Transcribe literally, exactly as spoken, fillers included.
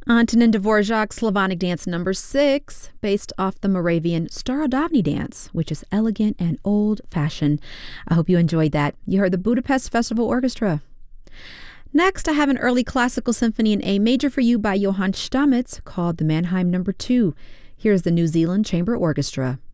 Antonin Dvorak's Slavonic Dance Number Six, based off the Moravian Starodavny dance, which is elegant and old-fashioned. I hope you enjoyed that. You heard the Budapest Festival Orchestra. Next, I have an early classical symphony in A major for you by Johann Stamitz called the Mannheim Number Two. Here's the New Zealand Chamber Orchestra.